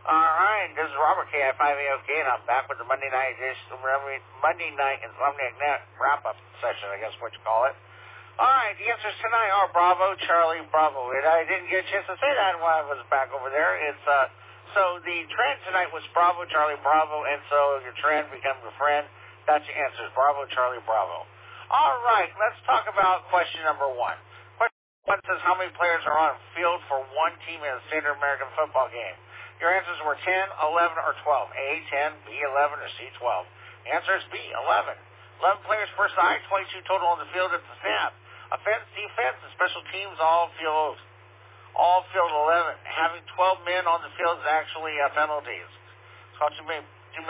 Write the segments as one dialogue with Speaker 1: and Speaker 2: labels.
Speaker 1: All right, this is Robert KI5AOK, and I'm back with the Monday Night Insomniac Net wrap-up session, I guess what you call it. All right, the answers tonight are Bravo, Charlie, Bravo. And I didn't get a chance to say that while I was back over there. So the trend tonight was Bravo, Charlie, Bravo, and so your trend becomes your friend. That's your answers, Bravo, Charlie, Bravo. All right, let's talk about question number one. Question one says, how many players are on field for one team in a standard American football game? Your answers were 10, 11, or 12. A, 10, B, 11, or C, 12. The answer is B, 11. 11 players per side, 22 total on the field at the snap. Offense, defense, and special teams all field 11. Having 12 men on the field is actually penalties. So too many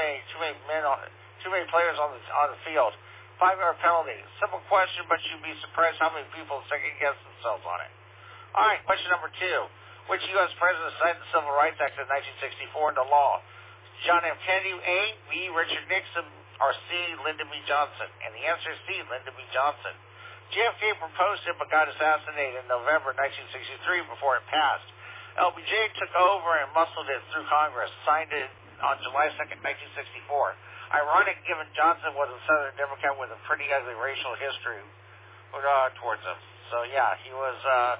Speaker 1: players on the field. 5-yard penalty. Simple question, but you'd be surprised how many people second guess themselves on it. All right, question number two. Which U.S. president signed the Civil Rights Act of 1964 into law? John F. Kennedy, A, B, Richard Nixon, or C, Lyndon B. Johnson? And the answer is C, Lyndon B. Johnson. JFK proposed it but got assassinated in November 1963 before it passed. LBJ took over and muscled it through Congress, signed it on July 2nd, 1964. Ironic given Johnson was a Southern Democrat with a pretty ugly racial history towards him. So yeah, he was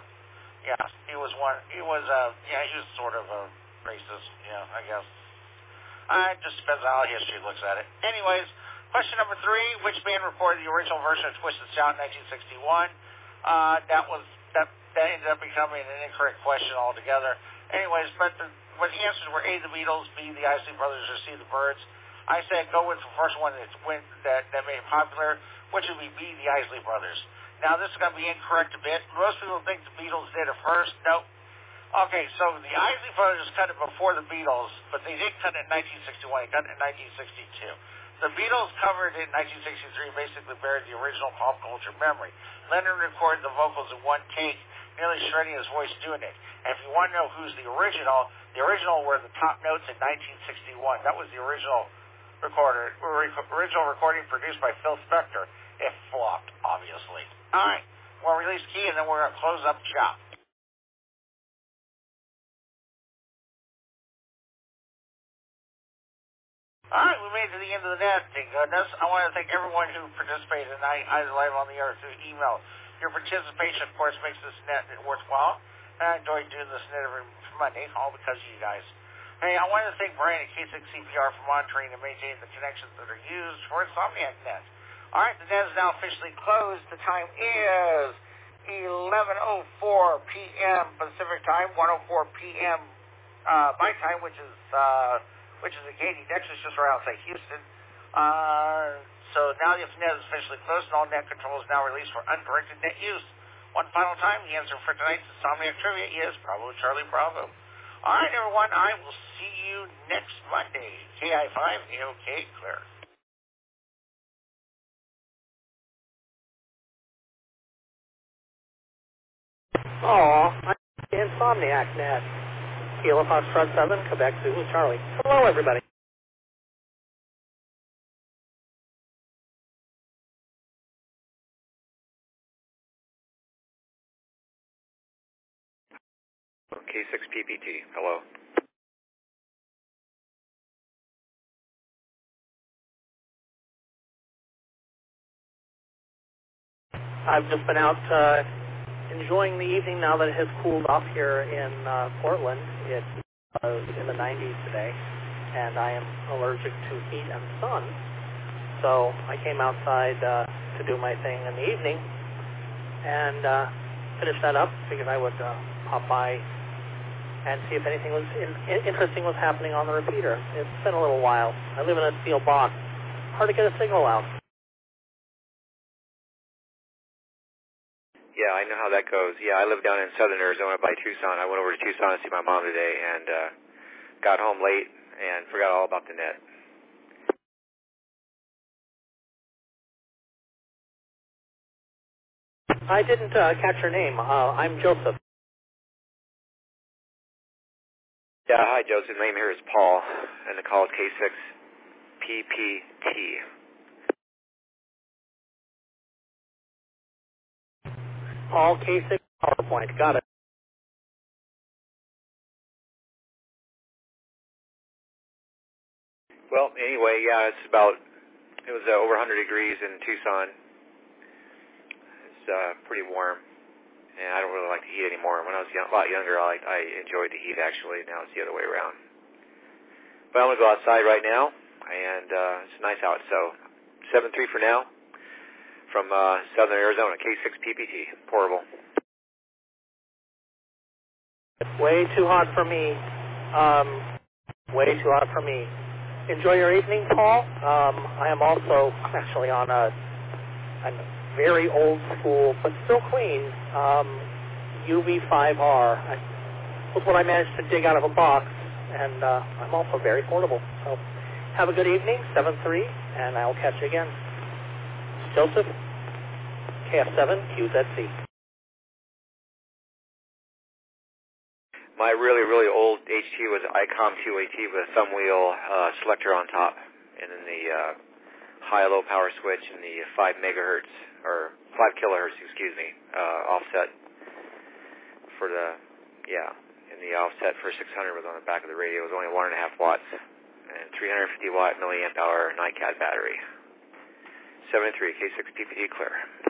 Speaker 1: sort of a racist, I guess. It just depends on how history looks at it. Anyways, question number three, which band recorded the original version of Twisted Shout in 1961? That ended up becoming an incorrect question altogether. Anyways, but the answers were A, the Beatles, B, the Isley Brothers, or C, the Byrds. I said go with the first one that made it popular, which would be B, the Isley Brothers. Now, this is going to be incorrect a bit. Most people think the Beatles did it first. Nope. Okay, so the Isley Brothers cut it before the Beatles, but they did cut it in 1961. They cut it in 1962. The Beatles covered it in 1963, basically buried the original pop culture memory. Lennon recorded the vocals in one take, nearly shredding his voice doing it. And if you want to know who's the original were the top notes in 1961. That was the original recording produced by Phil Spector. It flopped, obviously. All right, we'll release key, and then we're going to close up shop. All right, we made it to the end of the net. Thank goodness. I want to thank everyone who participated tonight, either live on the air or through email. Your participation, of course, makes this net worthwhile. And I enjoy doing this net every Monday, all because of you guys. Hey, I want to thank Brian at K6 CPR for monitoring and maintaining the connections that are used for Insomniac Net. All right, the net is now officially closed. The time is 11:04 p.m. Pacific Time, 1:04 p.m. My time, which is in Katy, Texas, just right outside Houston. So now the net is officially closed, and all net control is now released for undirected net use. One final time, the answer for tonight's Insomniac Trivia is Bravo, Charlie, Bravo. All right, everyone, I will see you next Monday. KI5AOK, clear.
Speaker 2: I'm Insomniac Net. Kilo Foxtrot 7, Quebec Zulu Charlie. Hello, everybody.
Speaker 3: K6PPT, hello.
Speaker 2: I've just been out enjoying the evening now that it has cooled off here in Portland. It's in the 90s today, and I am allergic to heat and sun. So I came outside to do my thing in the evening and finish that up. Figured I would pop by and see if anything was interesting was happening on the repeater. It's been a little while. I live in a steel box. Hard to get a signal out.
Speaker 3: Yeah, I know how that goes. Yeah, I live down in southern Arizona by Tucson. I went over to Tucson to see my mom today and got home late and forgot all about the net.
Speaker 2: I didn't catch your name. I'm Joseph.
Speaker 3: Yeah, hi, Joseph. My name here is Paul, and the call is K6PPT.
Speaker 2: Paul K6 PowerPoint. Got it.
Speaker 3: Well, anyway, yeah, it was over 100 degrees in Tucson. It's pretty warm, and I don't really like the heat anymore. When I was a lot younger, I enjoyed the heat, actually. Now it's the other way around. But I'm going to go outside right now, and it's nice out. So 7-3 for now from southern Arizona, K6 PPT, portable.
Speaker 2: It's way too hot for me. Way too hot for me. Enjoy your evening, Paul. I'm actually on a very old school, but still clean, UV5R. Was what I managed to dig out of a box, and I'm also very portable. So have a good evening, 7-3, and I'll catch you again. Joseph, KF7QZC.
Speaker 3: My really, really old HT was ICOM 2AT with a thumb wheel selector on top, and then the high-low power switch and the 5 megahertz, or 5 kilohertz, offset for and the offset for 600 was on the back of the radio. It was only 1.5 watts, and 350 watt milliamp hour NiCad battery. 7-3, K6 PPT clear.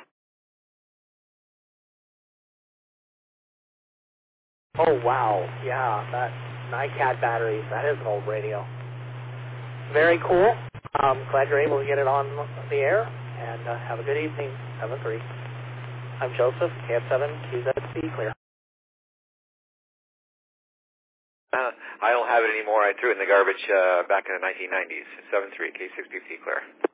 Speaker 2: Oh, wow. Yeah, that NiCad batteries, that is an old radio. Very cool. Glad you're able to get it on the air, and have a good evening, 7-3. I'm Joseph, KF7QZC, clear.
Speaker 3: I don't have it anymore. I threw it in the garbage back in the 1990s. 7-3, K6 PPT clear.